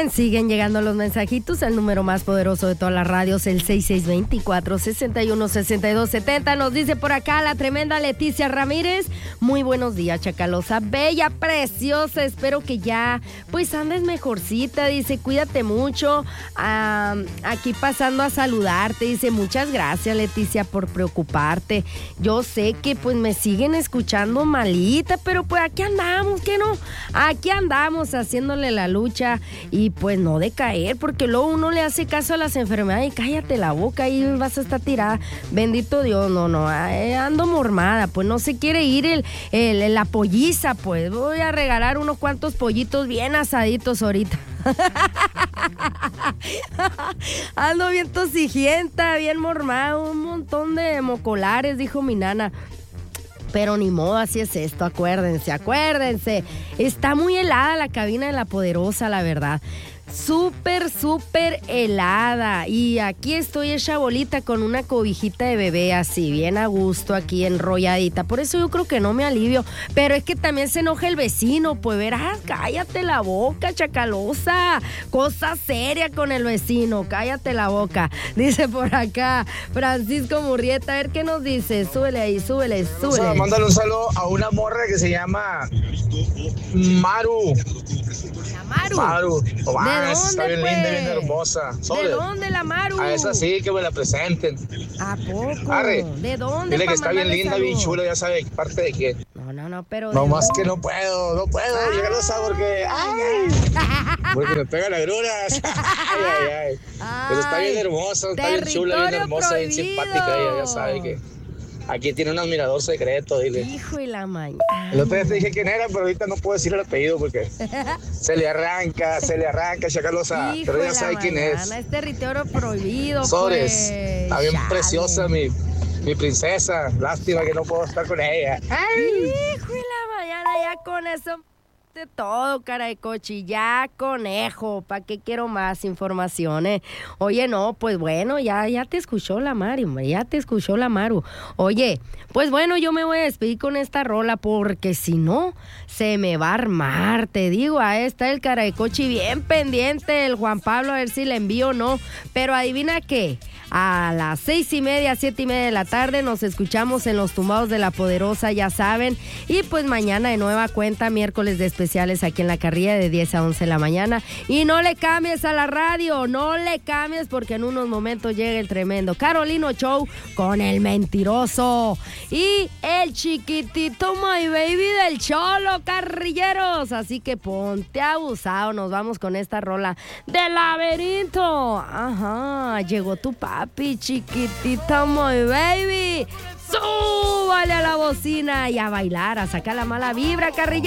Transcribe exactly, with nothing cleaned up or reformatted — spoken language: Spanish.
Siguen, siguen llegando los mensajitos al número más poderoso de todas las radios, el seis seis dos cuatro, seis uno, seis dos siete cero. Nos dice por acá la tremenda Leticia Ramírez. Muy buenos días, Chacalosa, bella, preciosa. Espero que ya, pues, andes mejorcita. Dice, cuídate mucho. Ah, aquí pasando a saludarte. Dice, muchas gracias, Leticia, por preocuparte. Yo sé que, pues, me siguen escuchando malita, pero pues aquí andamos, ¿qué no? Aquí andamos haciéndole la lucha y pues no de caer, porque luego uno le hace caso a las enfermedades y cállate la boca y vas a estar tirada. Bendito Dios, no, no, eh, ando mormada, pues no se quiere ir el, el, la polliza, pues voy a regalar unos cuantos pollitos bien asaditos ahorita. Ando bien tosigienta, bien mormada, un montón de mocolares, dijo mi nana. Pero ni modo, así es esto, acuérdense, acuérdense. Está muy helada la cabina de La Poderosa, la verdad. Súper, súper helada. Y aquí estoy hecha bolita con una cobijita de bebé así, bien a gusto, aquí enrolladita. Por eso yo creo que no me alivio. Pero es que también se enoja el vecino. Pues verás, cállate la boca, Chacalosa. Cosa seria con el vecino, cállate la boca. Dice por acá Francisco Murrieta. A ver qué nos dice. Súbele ahí, súbele, súbele. O sea, mándale un saludo a una morra que se llama Maru. La Maru. Maru. ¿De dónde, está bien pues? linda, bien hermosa. Sobre. ¿De dónde la Maru? A esa sí, que me la presenten. ¿A poco? Arre. ¿De dónde? Dile que pa' está bien mandarle linda, saludos? bien chula, ya sabe parte de quién. No, no, no, pero... No ¿de más dónde? que no puedo, no puedo Ah. llegar a esa porque... ¡Ay! Porque me pega la gruras. Ay, ay, ay. Pero está bien Ay, hermosa, está bien chula, bien territorio hermosa, bien prohibido. simpática ella, ya sabe que... Aquí tiene un admirador secreto, dile. Hijo y la mañana. El otro día te dije quién era, pero ahorita no puedo decir el apellido porque se le arranca, se le arranca, Chacalosa. Hijo Pero de ya la sabe quién es. mañana, es territorio prohibido, Sobres. pues. Está bien Chale. preciosa mi, mi princesa. Lástima que no puedo estar con ella. Hijo y la mañana, ya con eso de todo, cara de cochi, ya conejo, ¿para qué quiero más informaciones? Oye, no, pues bueno, ya, ya te escuchó la Mari, hombre, ya te escuchó la Maru. Oye, pues bueno, yo me voy a despedir con esta rola porque si no, se me va a armar, te digo, ahí está el cara de cochi bien pendiente, el Juan Pablo, a ver si le envío o no, pero adivina qué, a las seis y media, siete y media de la tarde nos escuchamos en Los Tumbados de La Poderosa, ya saben, y pues mañana de nueva cuenta, miércoles de especiales aquí en La Carrilla de diez a once de la mañana, y no le cambies a la radio, no le cambies porque en unos momentos llega el tremendo Carolino Show con el mentiroso y el chiquitito My Baby del Cholo, carrilleros, así que ponte abusado, nos vamos con esta rola de Laberinto. Ajá, llegó tu papi, chiquitito My Baby. Súbale a la bocina y a bailar, a sacar la mala vibra, carrilleros.